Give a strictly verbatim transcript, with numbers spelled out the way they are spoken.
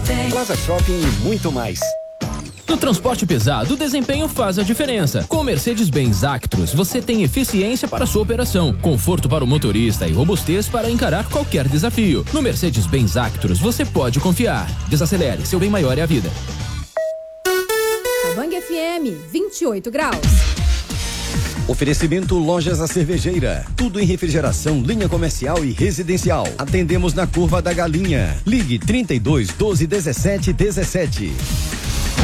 tem. Plaza Shopping e muito mais. No transporte pesado, o desempenho faz a diferença. Com o Mercedes-Benz Actros, você tem eficiência para sua operação, conforto para o motorista e robustez para encarar qualquer desafio. No Mercedes-Benz Actros, você pode confiar. Desacelere, seu bem maior é a vida. Bang F M, vinte e oito graus. Oferecimento Lojas A Cervejeira. Tudo em refrigeração, linha comercial e residencial. Atendemos na Curva da Galinha. Ligue trinta e dois, doze, dezessete, dezessete.